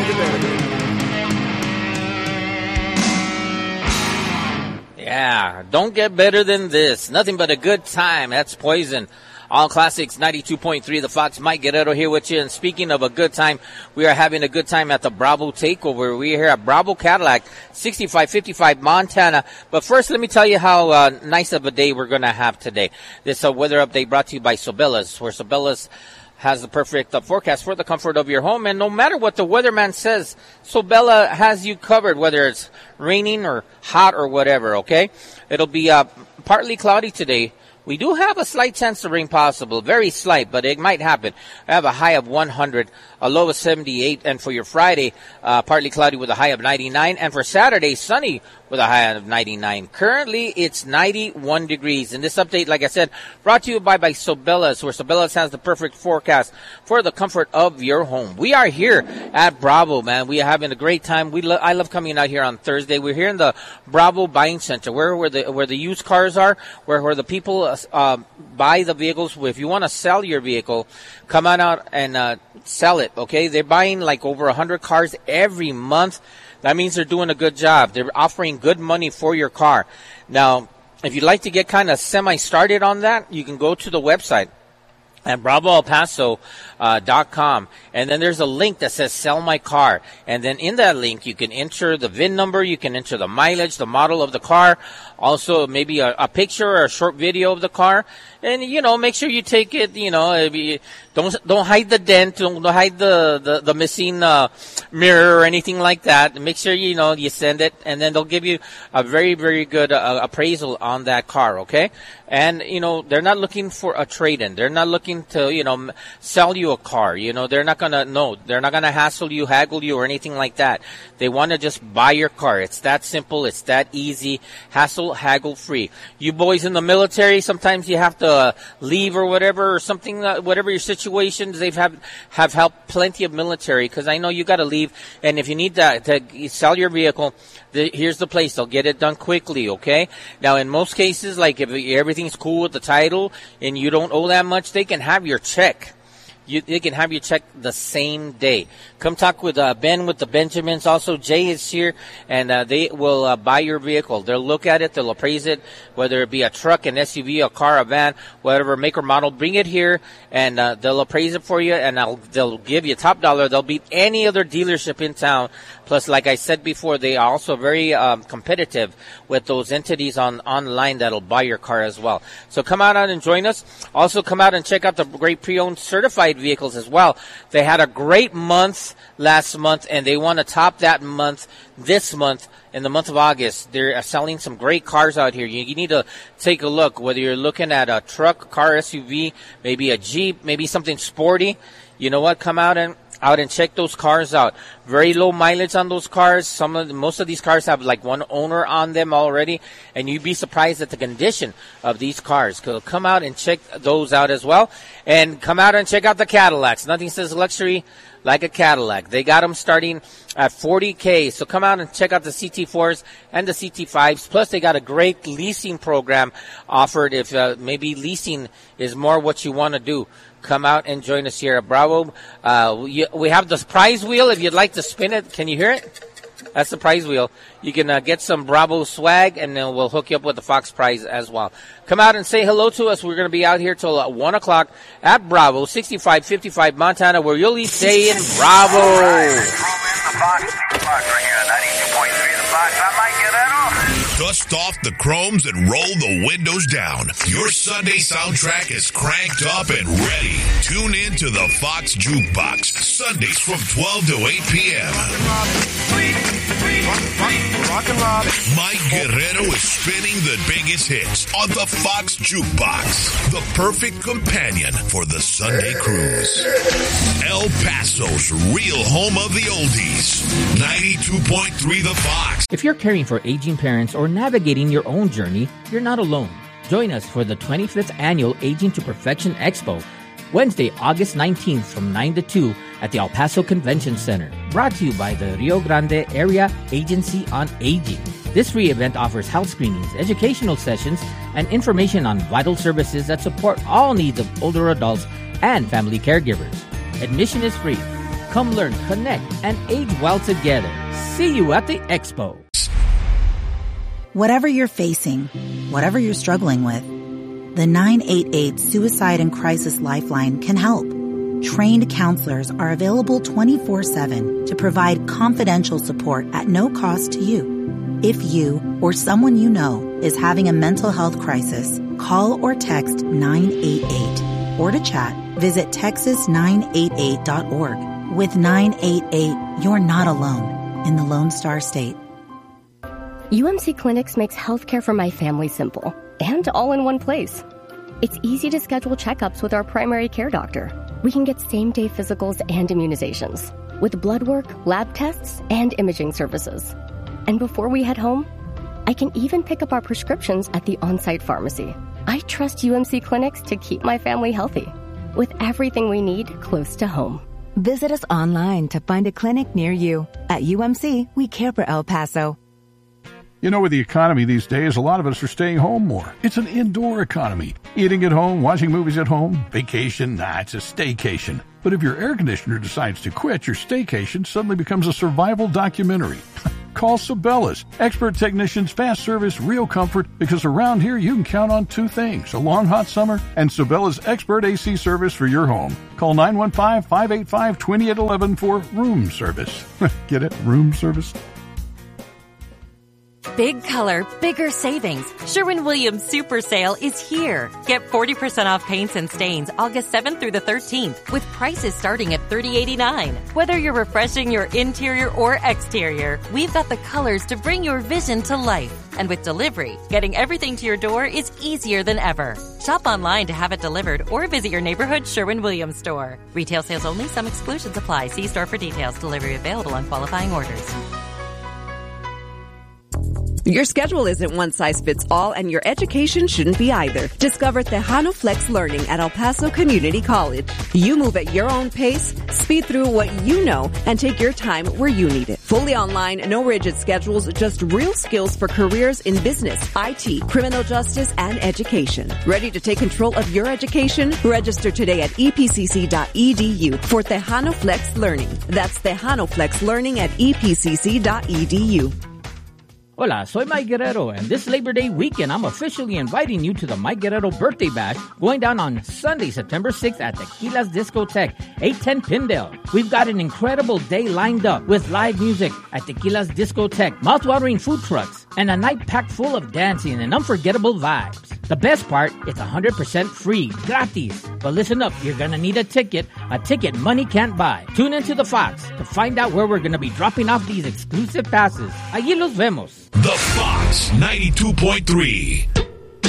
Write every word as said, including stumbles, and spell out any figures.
get better, baby. Yeah, don't get better than this. Nothing but a good time. That's Poison. All Classics ninety-two point three, The Fox. Mike Guerrero here with you. And speaking of a good time, we are having a good time at the Bravo Takeover. We're here at Bravo Cadillac, sixty-five fifty-five Montana. But first, let me tell you how uh, nice of a day we're going to have today. This uh, weather update brought to you by Sobella's, where Sobella's has the perfect uh, forecast for the comfort of your home. And no matter what the weatherman says, Sobella has you covered, whether it's raining or hot or whatever, okay? It'll be uh, partly cloudy today. We do have a slight chance of rain possible, very slight, but it might happen. I have a high of one hundred, a low of seventy-eight, and for your Friday, uh, partly cloudy with a high of ninety-nine, and for Saturday, sunny with a high of ninety-nine. Currently, it's ninety-one degrees. And this update, like I said, brought to you by, by Sobella's, where Sobella's has the perfect forecast for the comfort of your home. We are here at Bravo, man. We are having a great time. We lo- I love coming out here on Thursday. We're here in the Bravo Buying Center, where where the where the used cars are, where where the people uh, buy the vehicles. If you want to sell your vehicle, come on out and uh, sell it. Okay, they're buying like over a hundred cars every month. That means they're doing a good job. They're offering good money for your car. Now, if you'd like to get kind of semi-started on that, you can go to the website at bravo el paso dot com, and then there's a link that says sell my car, and then in that link you can enter the V I N number, you can enter the mileage, the model of the car, also maybe a, a picture or a short video of the car, and you know, make sure you take it, you know, you, don't don't hide the dent, don't, don't hide the the, the missing uh, mirror or anything like that. Make sure you know you send it, and then they'll give you a very very good uh, appraisal on that car, okay? And you know, they're not looking for a trade-in, they're not looking to you know sell you a car, you know, they're not gonna no, they're not gonna hassle you, haggle you, or anything like that. They want to just buy your car. It's that simple, it's that easy, hassle haggle free. You boys in the military, sometimes you have to uh, leave or whatever, or something, uh, whatever your situations. They've have have helped plenty of military, because I know you got to leave, and if you need to, to sell your vehicle, the, here's the place. They'll get it done quickly, okay? Now, in most cases, like if everything's cool with the title and you don't owe that much, they can have your check. You, they can have you check the same day. Come talk with uh, Ben with the Benjamins. Also, Jay is here, and uh, they will uh, buy your vehicle. They'll look at it. They'll appraise it, whether it be a truck, an S U V, a car, a van, whatever make or model. Bring it here, and uh, they'll appraise it for you, and I'll, they'll give you top dollar. They'll beat any other dealership in town. Plus, like I said before, they are also very um, competitive with those entities on online that'll buy your car as well. So come out and join us. Also, come out and check out the great pre-owned certified vehicles as well. They had a great month last month, and they want to top that month this month. In the month of August, they're selling some great cars out here. You, you need to take a look, whether you're looking at a truck, car, S U V, maybe a Jeep, maybe something sporty. You know what? Come out and out and check those cars out. Very low mileage on those cars. Some of the, most of these cars have like one owner on them already, and you'd be surprised at the condition of these cars. So come out and check those out as well, and come out and check out the Cadillacs. Nothing says luxury like a Cadillac. They got them starting at forty K. So come out and check out the C T fours and the C T fives. Plus, they got a great leasing program offered if uh, maybe leasing is more what you want to do. Come out and join us here at Bravo. Uh, we, we have the prize wheel. If you'd like to spin it, can you hear it? That's the prize wheel. You can uh, get some Bravo swag, and then we'll hook you up with the Fox prize as well. Come out and say hello to us. We're going to be out here till uh, one o'clock at Bravo, sixty-five fifty-five Montana, where you'll be staying Bravo. All right. Throw in the Fox, the Fox right here, ninety-two point three, the Fox. I might get that off. Dust off the chromes and roll the windows down. Your Sunday soundtrack is cranked up and ready. Tune in to the Fox Jukebox, Sundays from twelve to eight p.m. Mike Guerrero is spinning the biggest hits on the Fox Jukebox, the perfect companion for the Sunday cruise. El Paso's real home of the oldies, ninety-two point three The Fox. If you're caring for aging parents or navigating your own journey, you're not alone. Join us for the twenty-fifth Annual Aging to Perfection Expo, Wednesday, August nineteenth from nine to two at the El Paso Convention Center. Brought to you by the Rio Grande Area Agency on Aging. This free event offers health screenings, educational sessions, and information on vital services that support all needs of older adults and family caregivers. Admission is free. Come learn, connect, and age well together. See you at the expo. Whatever you're facing, whatever you're struggling with, the nine eight eight Suicide and Crisis Lifeline can help. Trained counselors are available twenty-four seven to provide confidential support at no cost to you. If you or someone you know is having a mental health crisis, call or text nine eight eight. Or to chat, visit texas nine eight eight dot org. With nine eight eight, you're not alone in the Lone Star State. U M C Clinics makes healthcare for my family simple and all in one place. It's easy to schedule checkups with our primary care doctor. We can get same-day physicals and immunizations with blood work, lab tests, and imaging services. And before we head home, I can even pick up our prescriptions at the on-site pharmacy. I trust U M C Clinics to keep my family healthy, with everything we need close to home. Visit us online to find a clinic near you. At U M C, we care for El Paso. You know, with the economy these days, a lot of us are staying home more. It's an indoor economy. Eating at home, watching movies at home, vacation, nah, it's a staycation. But if your air conditioner decides to quit, your staycation suddenly becomes a survival documentary. Call Sabellas. Expert technicians, fast service, real comfort, because around here you can count on two things, a long hot summer and Sabellas expert A C service for your home. Call nine one five, five eight five, two eight one one for room service. Get it? Room service? Big color, bigger savings. Sherwin-Williams Super Sale is here. Get forty percent off paints and stains August seventh through the thirteenth with prices starting at thirty dollars and eighty-nine cents. Whether you're refreshing your interior or exterior, we've got the colors to bring your vision to life. And with delivery, getting everything to your door is easier than ever. Shop online to have it delivered or visit your neighborhood Sherwin-Williams store. Retail sales only. Some exclusions apply. See store for details. Delivery available on qualifying orders. Your schedule isn't one size fits all, and your education shouldn't be either. Discover Tejano Flex Learning at El Paso Community College. You move at your own pace, speed through what you know, and take your time where you need it. Fully online, no rigid schedules, just real skills for careers in business, I T, criminal justice, and education. Ready to take control of your education? Register today at e p c c dot e d u for Tejano Flex Learning. That's Tejano Flex Learning at e p c c dot e d u. Hola, soy Mike Guerrero, and this Labor Day weekend, I'm officially inviting you to the Mike Guerrero Birthday Bash going down on Sunday, September sixth at Tequila's Discotheque, eight ten Pindale. We've got an incredible day lined up with live music at Tequila's Discotheque, mouthwatering food trucks, and a night packed full of dancing and unforgettable vibes. The best part, it's one hundred percent free, gratis. But listen up, you're gonna need a ticket, a ticket money can't buy. Tune into the Fox to find out where we're gonna be dropping off these exclusive passes. Allí los vemos. The Fox ninety-two point three.